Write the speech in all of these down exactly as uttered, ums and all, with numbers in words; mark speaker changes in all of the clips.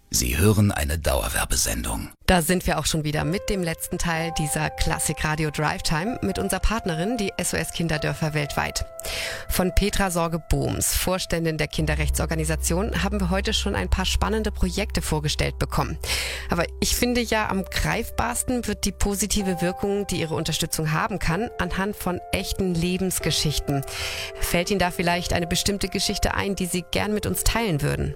Speaker 1: Sie hören eine Dauerwerbesendung.
Speaker 2: Da sind wir auch schon wieder mit dem letzten Teil dieser Klassik Radio Drive Time mit unserer Partnerin, die S O S Kinderdörfer weltweit. Von Petra Sorge-Bohms, Vorständin der Kinderrechtsorganisation, haben wir heute schon ein paar spannende Projekte vorgestellt bekommen. Aber ich finde ja, am greifbarsten wird die positive Wirkung, die ihre Unterstützung haben kann, anhand von echten Lebensgeschichten. Fällt Ihnen da vielleicht eine bestimmte Geschichte ein, die Sie gern mit uns teilen würden?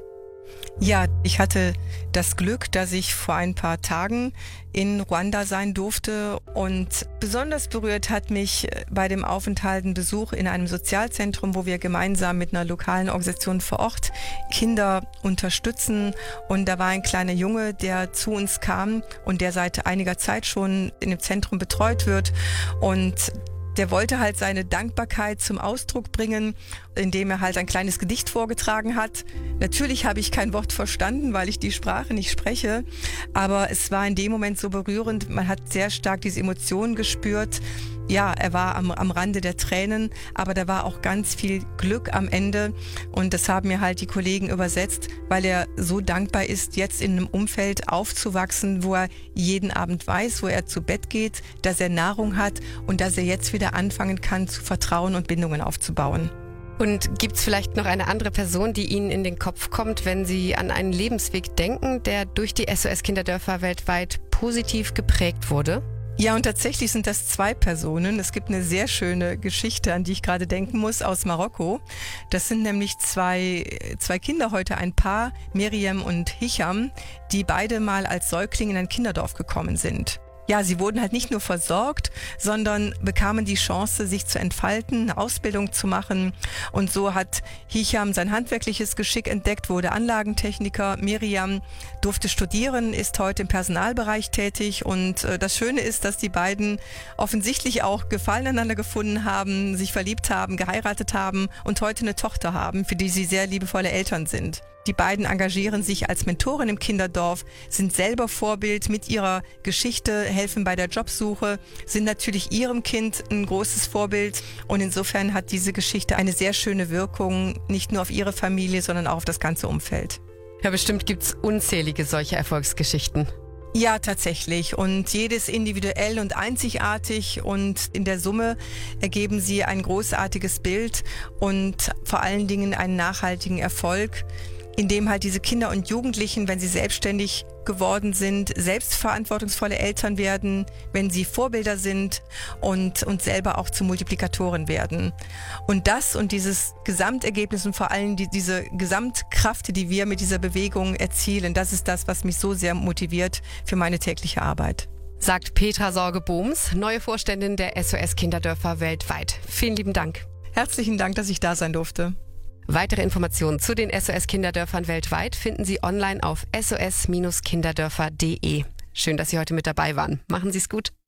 Speaker 3: Ja, ich hatte das Glück, dass ich vor ein paar Tagen in Ruanda sein durfte, und besonders berührt hat mich bei dem Aufenthalt ein Besuch in einem Sozialzentrum, wo wir gemeinsam mit einer lokalen Organisation vor Ort Kinder unterstützen, und da war ein kleiner Junge, der zu uns kam und der seit einiger Zeit schon in dem Zentrum betreut wird, und der wollte halt seine Dankbarkeit zum Ausdruck bringen, indem er halt ein kleines Gedicht vorgetragen hat. Natürlich habe ich kein Wort verstanden, weil ich die Sprache nicht spreche, aber es war in dem Moment so berührend. Man hat sehr stark diese Emotionen gespürt. Ja, er war am, am Rande der Tränen, aber da war auch ganz viel Glück am Ende, und das haben mir halt die Kollegen übersetzt, weil er so dankbar ist, jetzt in einem Umfeld aufzuwachsen, wo er jeden Abend weiß, wo er zu Bett geht, dass er Nahrung hat und dass er jetzt wieder anfangen kann, zu vertrauen und Bindungen aufzubauen.
Speaker 2: Und gibt's vielleicht noch eine andere Person, die Ihnen in den Kopf kommt, wenn Sie an einen Lebensweg denken, der durch die S O S Kinderdörfer weltweit positiv geprägt wurde?
Speaker 3: Ja, und tatsächlich sind das zwei Personen. Es gibt eine sehr schöne Geschichte, an die ich gerade denken muss, aus Marokko. Das sind nämlich zwei, zwei Kinder heute, ein Paar, Miriam und Hicham, die beide mal als Säugling in ein Kinderdorf gekommen sind. Ja, sie wurden halt nicht nur versorgt, sondern bekamen die Chance, sich zu entfalten, eine Ausbildung zu machen. Und so hat Hicham sein handwerkliches Geschick entdeckt, wurde Anlagentechniker. Miriam durfte studieren, ist heute im Personalbereich tätig. Und äh, das Schöne ist, dass die beiden offensichtlich auch Gefallen aneinander gefunden haben, sich verliebt haben, geheiratet haben und heute eine Tochter haben, für die sie sehr liebevolle Eltern sind. Die beiden engagieren sich als Mentoren im Kinderdorf, sind selber Vorbild mit ihrer Geschichte, helfen bei der Jobsuche, sind natürlich ihrem Kind ein großes Vorbild, und insofern hat diese Geschichte eine sehr schöne Wirkung, nicht nur auf ihre Familie, sondern auch auf das ganze Umfeld.
Speaker 2: Ja, bestimmt gibt's unzählige solche Erfolgsgeschichten.
Speaker 3: Ja, tatsächlich, und jedes individuell und einzigartig, und in der Summe ergeben sie ein großartiges Bild und vor allen Dingen einen nachhaltigen Erfolg, in dem halt diese Kinder und Jugendlichen, wenn sie selbstständig geworden sind, selbstverantwortungsvolle Eltern werden, wenn sie Vorbilder sind und, und selber auch zu Multiplikatoren werden. Und das und dieses Gesamtergebnis und vor allem die, diese Gesamtkraft, die wir mit dieser Bewegung erzielen, das ist das, was mich so sehr motiviert für meine tägliche Arbeit.
Speaker 2: Sagt Petra Sorge-Bohms, neue Vorständin der S O S Kinderdörfer weltweit. Vielen lieben Dank.
Speaker 3: Herzlichen Dank, dass ich da sein durfte.
Speaker 2: Weitere Informationen zu den S O S Kinderdörfern weltweit finden Sie online auf s o s Kinderdörfer punkt de. Schön, dass Sie heute mit dabei waren. Machen Sie es gut.